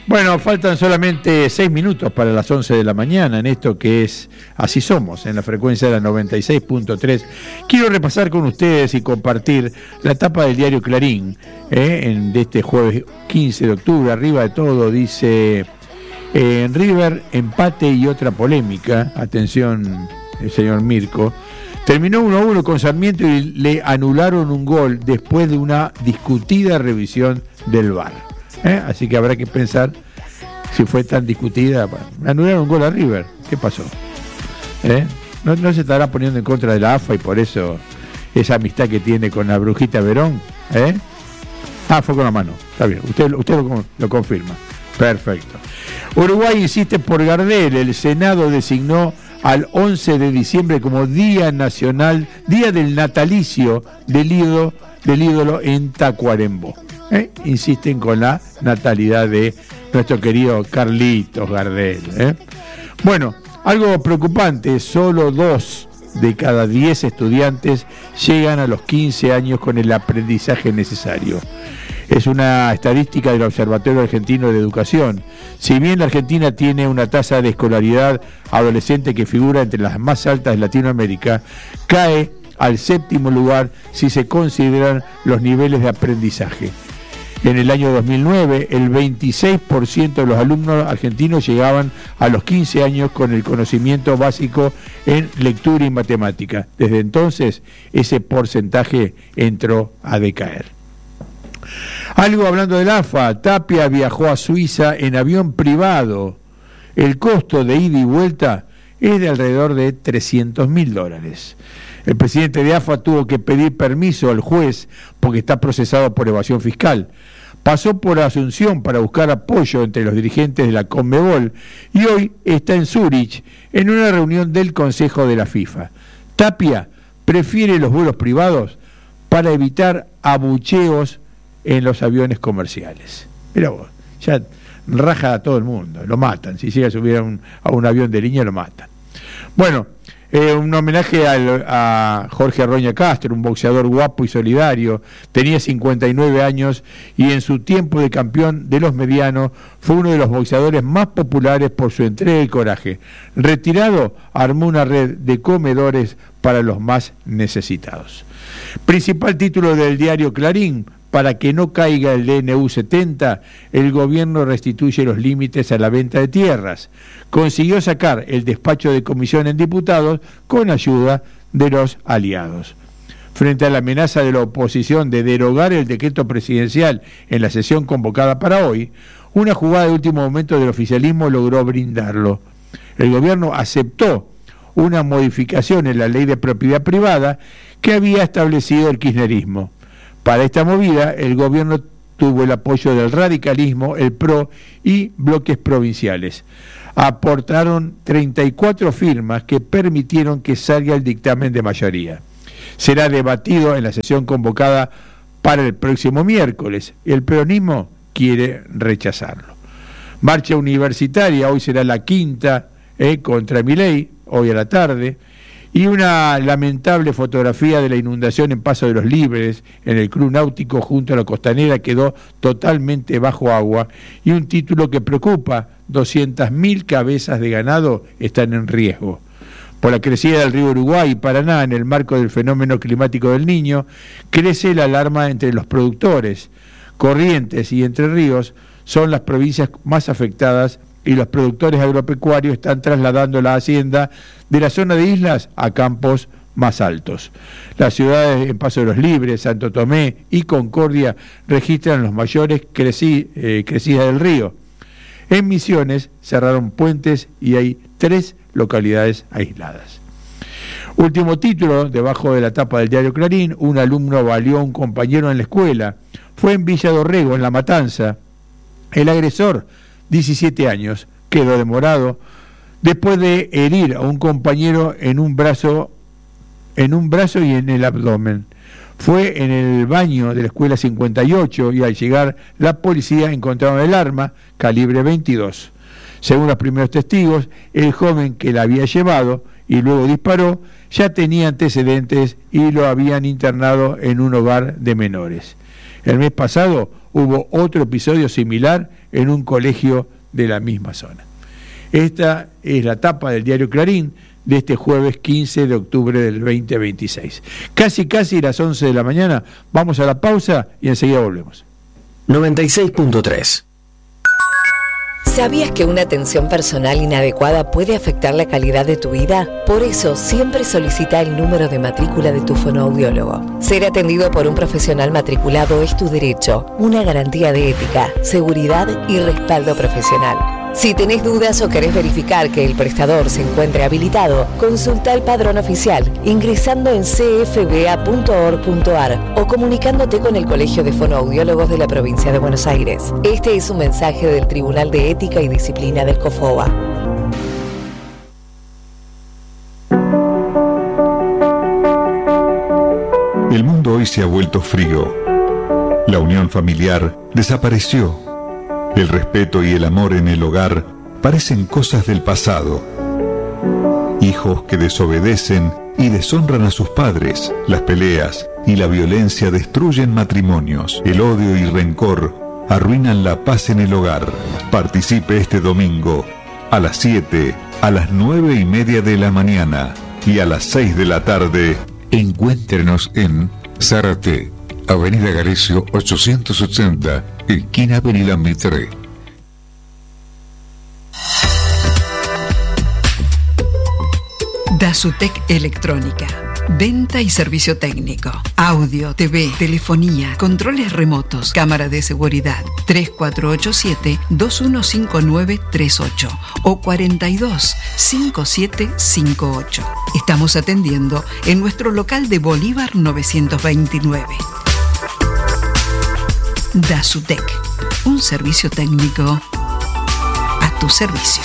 Bueno, faltan solamente 6 minutos para las 11 de la mañana en esto que es Así Somos, en la frecuencia de la 96.3. Quiero repasar con ustedes y compartir la tapa del diario Clarín, de este jueves 15 de octubre. Arriba de todo dice, en River, empate y otra polémica. Atención, el señor Mirko. Terminó 1-1 con Sarmiento y le anularon un gol después de una discutida revisión del VAR. Así que habrá que pensar si fue tan discutida. Anularon un gol a River. ¿Qué pasó? ¿No se estará poniendo en contra de la AFA y por eso esa amistad que tiene con la Brujita Verón? Fue con la mano. Está bien, usted lo confirma. Perfecto. Uruguay insiste por Gardel. El Senado designó al 11 de diciembre como Día Nacional, Día del Natalicio del ídolo en Tacuarembó. Insisten con la natalidad de nuestro querido Carlitos Gardel. Bueno, algo preocupante, solo 2 de cada 10 estudiantes llegan a los 15 años con el aprendizaje necesario. Es una estadística del Observatorio Argentino de Educación. Si bien la Argentina tiene una tasa de escolaridad adolescente que figura entre las más altas de Latinoamérica, cae al 7º lugar si se consideran los niveles de aprendizaje. En el año 2009, el 26% de los alumnos argentinos llegaban a los 15 años con el conocimiento básico en lectura y matemática. Desde entonces, ese porcentaje entró a decaer. Algo hablando del AFA, Tapia viajó a Suiza en avión privado. El costo de ida y vuelta es de alrededor de $300.000. El presidente de AFA tuvo que pedir permiso al juez porque está procesado por evasión fiscal. Pasó por Asunción para buscar apoyo entre los dirigentes de la Conmebol y hoy está en Zúrich en una reunión del Consejo de la FIFA. Tapia prefiere los vuelos privados para evitar abucheos en los aviones comerciales. Mira vos, ya raja a todo el mundo, lo matan. Si llega a subir a un avión de línea, lo matan. Bueno, un homenaje a Jorge Arroña Castro, un boxeador guapo y solidario. Tenía 59 años y en su tiempo de campeón de los medianos fue uno de los boxeadores más populares por su entrega y coraje. Retirado, armó una red de comedores para los más necesitados. Principal título del diario Clarín: para que no caiga el DNU 70, el gobierno restituye los límites a la venta de tierras. Consiguió sacar el despacho de comisión en diputados con ayuda de los aliados. Frente a la amenaza de la oposición de derogar el decreto presidencial en la sesión convocada para hoy, una jugada de último momento del oficialismo logró brindarlo. El gobierno aceptó una modificación en la ley de propiedad privada que había establecido el kirchnerismo. Para esta movida, el gobierno tuvo el apoyo del radicalismo, el PRO y bloques provinciales. Aportaron 34 firmas que permitieron que salga el dictamen de mayoría. Será debatido en la sesión convocada para el próximo miércoles. El peronismo quiere rechazarlo. Marcha universitaria, hoy será la quinta contra Milei, hoy a la tarde. Y una lamentable fotografía de la inundación en Paso de los Libres, en el Club Náutico junto a la costanera, quedó totalmente bajo agua. Y un título que preocupa: 200.000 cabezas de ganado están en riesgo. Por la crecida del río Uruguay y Paraná en el marco del fenómeno climático del Niño, crece la alarma entre los productores. Corrientes y Entre Ríos son las provincias más afectadas y los productores agropecuarios están trasladando la hacienda de la zona de islas a campos más altos. Las ciudades en Paso de los Libres, Santo Tomé y Concordia registran los mayores crecidas del río. En Misiones cerraron puentes y hay 3 localidades aisladas. Último título, debajo de la tapa del diario Clarín: un alumno baleó a un compañero en la escuela. Fue en Villa Dorrego, en La Matanza. El agresor, 17 años, quedó demorado después de herir a un compañero en un brazo y en el abdomen. Fue en el baño de la escuela 58 y al llegar la policía encontraron el arma calibre 22. Según los primeros testigos, el joven que la había llevado y luego disparó ya tenía antecedentes y lo habían internado en un hogar de menores. El mes pasado hubo otro episodio similar en un colegio de la misma zona. Esta es la tapa del diario Clarín de este jueves 15 de octubre del 2026. Casi las 11 de la mañana. Vamos a la pausa y enseguida volvemos. 96.3. ¿Sabías que una atención personal inadecuada puede afectar la calidad de tu vida? Por eso, siempre solicita el número de matrícula de tu fonoaudiólogo. Ser atendido por un profesional matriculado es tu derecho, una garantía de ética, seguridad y respaldo profesional. Si tenés dudas o querés verificar que el prestador se encuentre habilitado, consulta el padrón oficial ingresando en cfba.org.ar o comunicándote con el Colegio de Fonoaudiólogos de la Provincia de Buenos Aires. Este es un mensaje del Tribunal de Ética y Disciplina del COFOA. El mundo hoy se ha vuelto frío. La unión familiar desapareció. El respeto y el amor en el hogar parecen cosas del pasado. Hijos que desobedecen y deshonran a sus padres. Las peleas y la violencia destruyen matrimonios. El odio y rencor arruinan la paz en el hogar. Participe este domingo a las 7, a las 9:30 de la mañana y a las 6 de la tarde. Encuéntrenos en Zárate, Avenida Galecio 880, esquina Avenida Mitre. Dasutec Electrónica. Venta y servicio técnico. Audio, TV, telefonía, controles remotos, cámara de seguridad. 3487-215938 o 425758. Estamos atendiendo en nuestro local de Bolívar 929. Dasutec, un servicio técnico a tu servicio.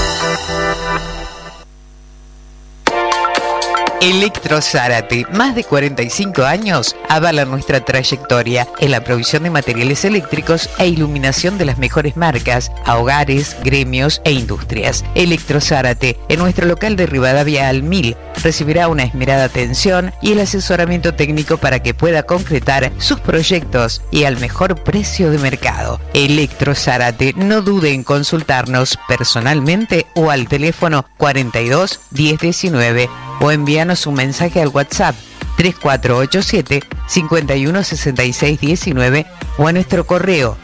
Electro Zárate, más de 45 años, avalan nuestra trayectoria en la provisión de materiales eléctricos e iluminación de las mejores marcas a hogares, gremios e industrias. Electro Zárate, en nuestro local de Rivadavia al 1000, recibirá una esmerada atención y el asesoramiento técnico para que pueda concretar sus proyectos y al mejor precio de mercado. Electro Zárate, no dude en consultarnos personalmente o al teléfono 42 1019 o envíanos un mensaje al WhatsApp 3487-516619 o a nuestro correo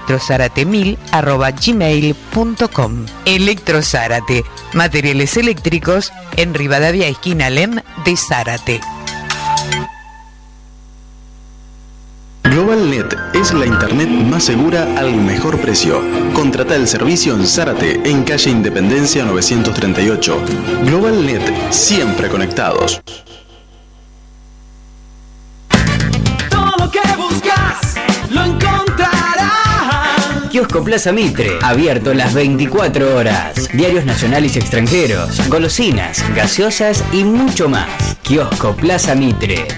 electrozarate1000@gmail.com. Electro Zárate, materiales eléctricos en Rivadavia esquina Lem de Zárate. GlobalNet es la internet más segura al mejor precio. Contrata el servicio en Zárate, en calle Independencia 938. GlobalNet, siempre conectados. Todo lo que buscas lo encontrarás. Kiosco Plaza Mitre, abierto las 24 horas. Diarios nacionales y extranjeros, golosinas, gaseosas y mucho más. Kiosco Plaza Mitre.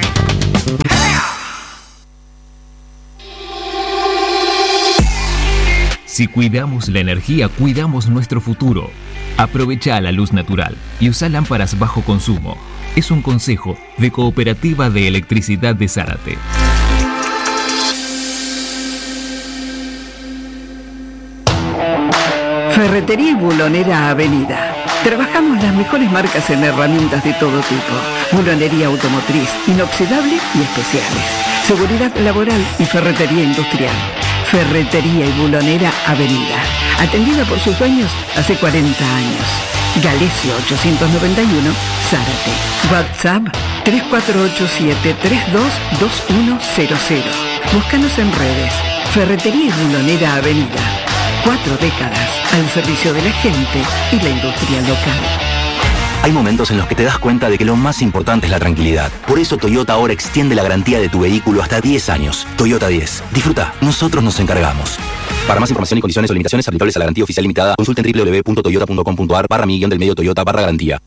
Si cuidamos la energía, cuidamos nuestro futuro. Aprovecha la luz natural y usa lámparas bajo consumo. Es un consejo de Cooperativa de Electricidad de Zárate. Ferretería y Bulonera Avenida. Trabajamos las mejores marcas en herramientas de todo tipo. Bulonería automotriz, inoxidable y especiales. Seguridad laboral y ferretería industrial. Ferretería y Bulonera Avenida. Atendida por sus dueños hace 40 años. Galecio 891, Zárate. WhatsApp 3487-322100. Búscanos en redes. Ferretería y Bulonera Avenida. 4 décadas al servicio de la gente y la industria local. Hay momentos en los que te das cuenta de que lo más importante es la tranquilidad. Por eso Toyota ahora extiende la garantía de tu vehículo hasta 10 años. Toyota 10. Disfruta, nosotros nos encargamos. Para más información y condiciones o limitaciones aplicables a la garantía oficial limitada, consulten www.toyota.com.ar/del-medio Toyota/garantía.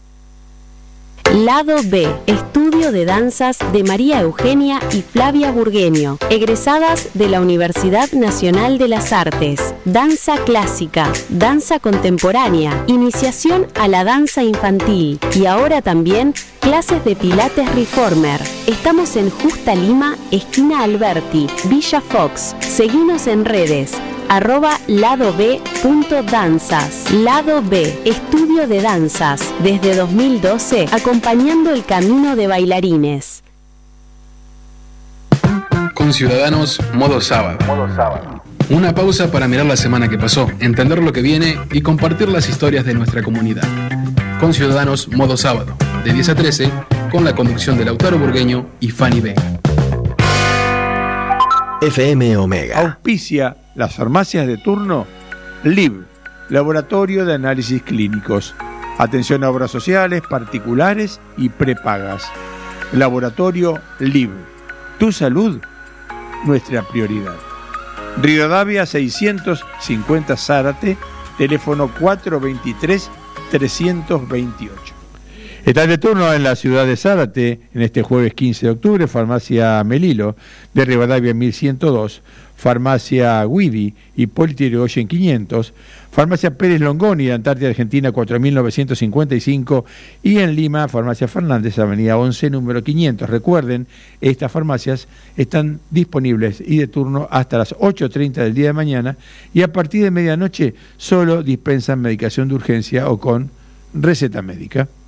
Lado B, estudio de danzas de María Eugenia y Flavia Burgueño, egresadas de la Universidad Nacional de las Artes. Danza clásica, danza contemporánea, iniciación a la danza infantil y ahora también Clases de Pilates Reformer. Estamos en Justa Lima, esquina Alberti, Villa Fox. Seguinos en redes. @ladob.danzas. Lado B, estudio de danzas. Desde 2012, acompañando el camino de bailarines. Con Ciudadanos, modo sábado. Una pausa para mirar la semana que pasó, entender lo que viene y compartir las historias de nuestra comunidad. Con Ciudadanos, modo sábado, de 10 a 13, con la conducción de Lautaro Burgueño y Fanny Vega. FM Omega. Auspicia las farmacias de turno LIB, Laboratorio de Análisis Clínicos. Atención a obras sociales, particulares y prepagas. Laboratorio LIB. Tu salud, nuestra prioridad. Rivadavia 650 Zárate, teléfono 423-328. Está de turno en la ciudad de Zárate, en este jueves 15 de octubre, Farmacia Melilo, de Rivadavia 1102, Farmacia Guidi, Hipólito Yrigoyen 500, Farmacia Pérez Longoni, de Antártida Argentina 4955, y en Lima, Farmacia Fernández, Avenida 11, número 500. Recuerden, estas farmacias están disponibles y de turno hasta las 8:30 del día de mañana, y a partir de medianoche solo dispensan medicación de urgencia o con receta médica.